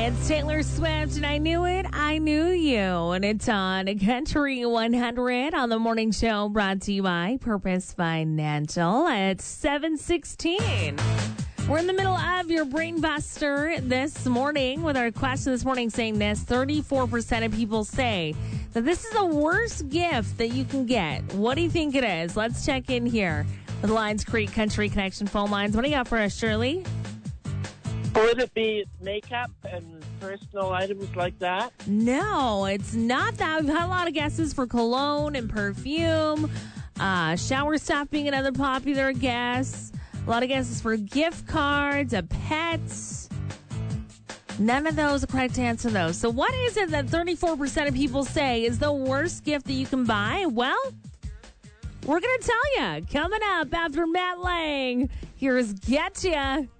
It's Taylor Swift, and I knew it, I knew you. And it's on Country 100 on the morning show, brought to you by Purpose Financial at 7:16. We're in the middle of your Brain Buster this morning with our question this morning saying this. 34% of people say that this is the worst gift that you can get. What do you think it is? Let's check in here with Lions Creek Country Connection phone lines. What do you got for us, Shirley? Would it be makeup and personal items like that? No, it's not that. We've had a lot of guesses for cologne and perfume. Shower stuff being another popular guess. A lot of guesses for gift cards, pets. None of those are correct to answer those. So what is it that 34% of people say is the worst gift that you can buy? Well, we're going to tell you. Coming up after Matt Lang, here's Getcha.